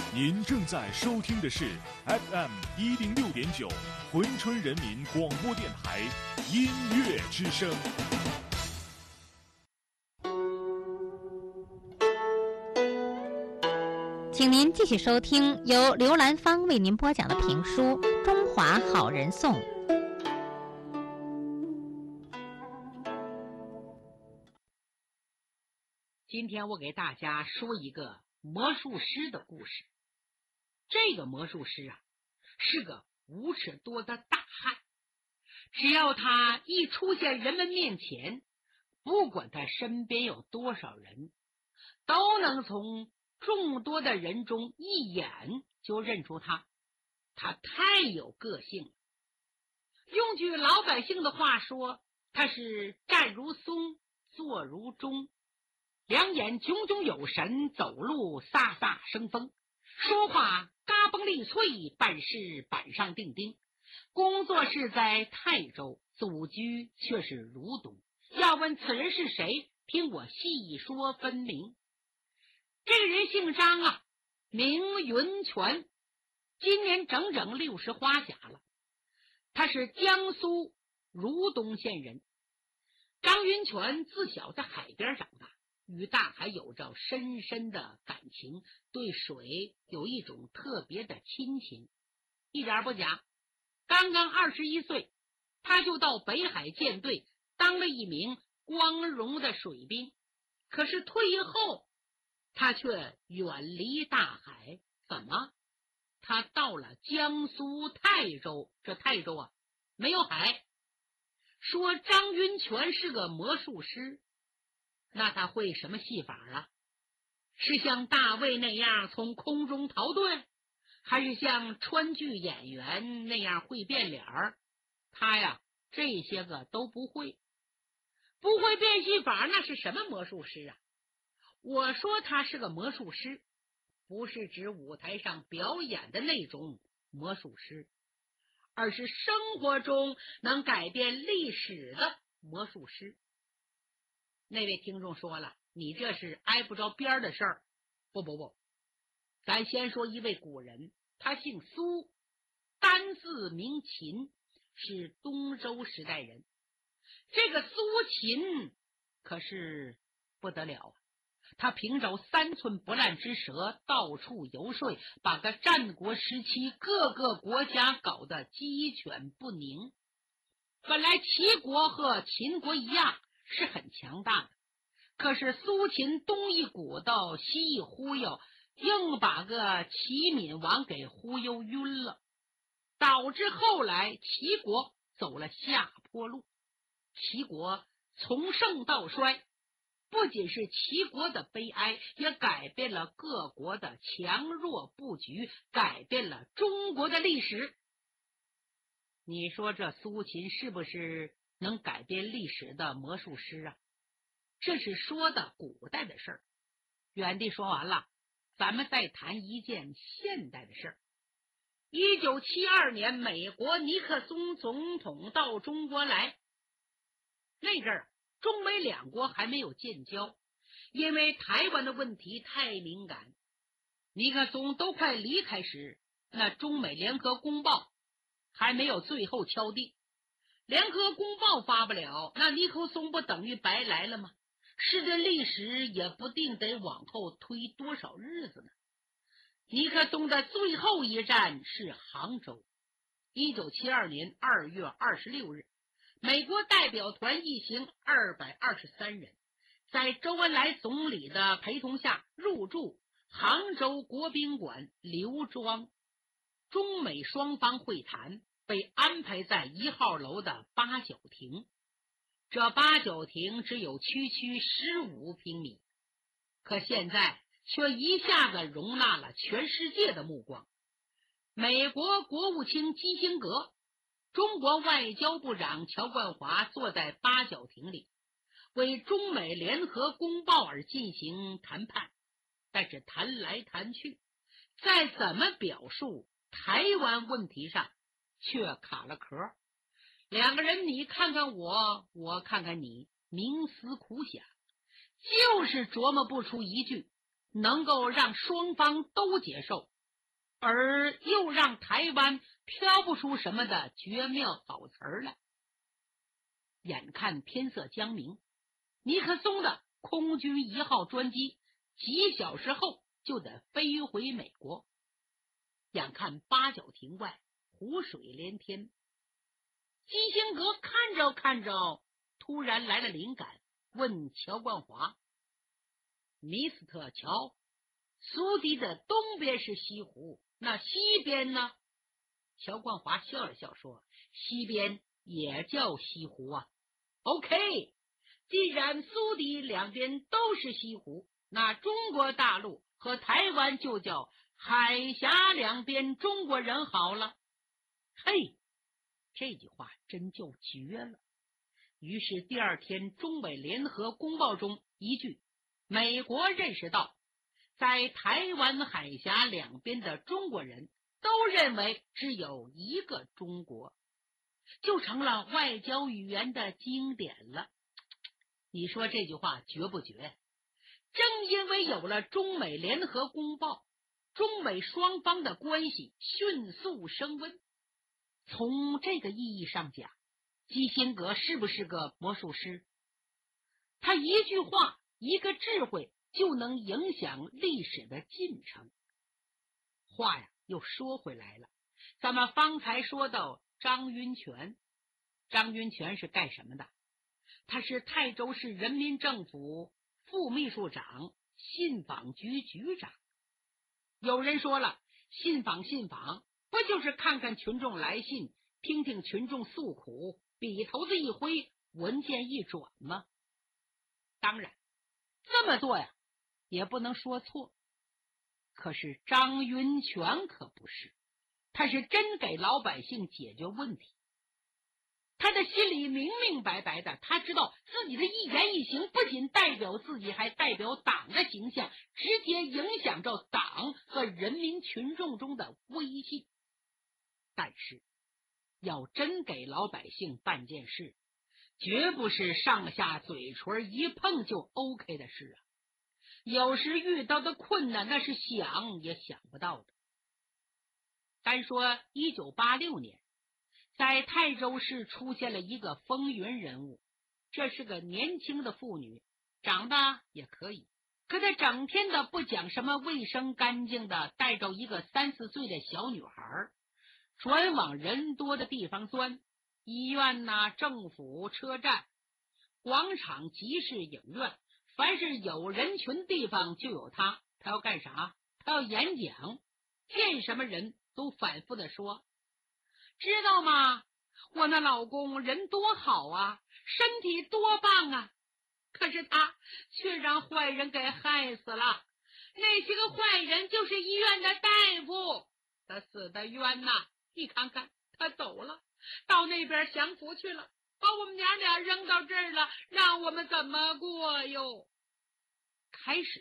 您正在收听的是 FM106.9珲春人民广播电台音乐之声。 请您继续收听由刘兰芳为您播讲的评书《中华好人颂》。 今天我给大家说一个魔术师的故事。这个魔术师啊，是个无耻多的大汉。只要他一出现人们面前，不管他身边有多少人，都能从众多的人中一眼就认出他。他太有个性了。用句老百姓的话说，他是站如松，坐如钟，两眼炯炯有神，走路飒飒生风，说话嘎嘣利脆，办事板上钉钉。工作是在泰州，祖居却是如东。要问此人是谁，听我细说分明。这个人姓张啊，名云泉，今年整整60花甲了。他是江苏如东县人。张云泉自小在海边长大，与大海有着深深的感情，对水有一种特别的亲情。一点不假，刚刚21岁，他就到北海舰队当了一名光荣的水兵。可是退役后，他却远离大海。怎么？他到了江苏泰州，这泰州啊，没有海。说张云泉是个魔术师，那他会什么戏法啊？是像大卫那样从空中逃遁，还是像川剧演员那样会变脸儿？他呀，这些个都不会。不会变戏法，那是什么魔术师啊？我说他是个魔术师，不是指舞台上表演的那种魔术师，而是生活中能改变历史的魔术师。那位听众说了，你这是挨不着边的事儿。不，咱先说一位古人，他姓苏，单字名秦，是东周时代人。这个苏秦可是不得了啊！他凭着3寸不烂之舌，到处游说，把个战国时期各个国家搞得鸡犬不宁。本来齐国和秦国一样是很强大的，可是苏秦东一鼓捣西一忽悠，硬把个齐闵王给忽悠晕了，导致后来齐国走了下坡路。齐国从盛到衰，不仅是齐国的悲哀，也改变了各国的强弱布局，改变了中国的历史。你说这苏秦是不是能改变历史的魔术师啊？这是说的古代的事儿。远地说完了，咱们再谈一件现代的事儿。1972年，美国尼克松总统到中国来，那阵儿中美两国还没有建交，因为台湾的问题太敏感。尼克松都快离开时，那中美联合公报还没有最后敲定。联合公报发不了，那尼克松不等于白来了吗？是这历史也不定得往后推多少日子呢。尼克松的最后一站是杭州。1972年2月26日，美国代表团一行223人，在周恩来总理的陪同下入住杭州国宾馆刘庄。中美双方会谈，被安排在1号楼的八角亭。这八角亭只有区区15平米，可现在却一下子容纳了全世界的目光。美国国务卿基辛格，中国外交部长乔冠华坐在八角亭里，为中美联合公报而进行谈判。但是谈来谈去，再怎么表述台湾问题上却卡了壳。两个人你看看我，我看看你，冥思苦想，就是琢磨不出一句能够让双方都接受而又让台湾挑不出什么的绝妙好词儿来。眼看天色将明，尼克松的空军1号专机几小时后就得飞回美国。眼看八角亭外湖水连天，基辛格看着看着，突然来了灵感，问乔冠华：“米斯特乔，苏堤的东边是西湖，那西边呢？”乔冠华笑了笑说：“西边也叫西湖啊。OK， 既然苏堤两边都是西湖，那中国大陆和台湾就叫海峡两边中国人好了。”嘿，这句话真就绝了。于是第二天中美联合公报中一句，美国认识到在台湾海峡两边的中国人都认为只有一个中国，就成了外交语言的经典了。你说这句话绝不绝？正因为有了中美联合公报，中美双方的关系迅速升温。从这个意义上讲，基辛格是不是个魔术师？他一句话，一个智慧就能影响历史的进程。话呀，又说回来了，咱们方才说到张云泉，张云泉是干什么的？他是泰州市人民政府副秘书长、信访局局长。有人说了，信访不就是看看群众来信，听听群众诉苦，笔头子一挥，文件一转吗？当然，这么做呀，也不能说错。可是张云泉可不是，他是真给老百姓解决问题。他的心里明明白白的，他知道自己的一言一行不仅代表自己，还代表党的形象，直接影响着党和人民群众中的威信。但是要真给老百姓办件事，绝不是上下嘴唇一碰就 OK 的事啊！有时遇到的困难，那是想也想不到的。单说1986年，在泰州市出现了一个风云人物，这是个年轻的妇女，长得也可以，可她整天的不讲什么卫生干净的，带着一个3、4岁的小女孩，转往人多的地方钻，医院呐、政府、车站、广场、集市、影院，凡是有人群地方就有她。她要干啥？她要演讲，见什么人都反复的说，知道吗？我那老公人多好啊，身体多棒啊，可是他却让坏人给害死了。那些个坏人就是医院的大夫，他死的冤呐！你看看他走了，到那边享福去了，把我们娘俩扔到这儿了，让我们怎么过哟？开始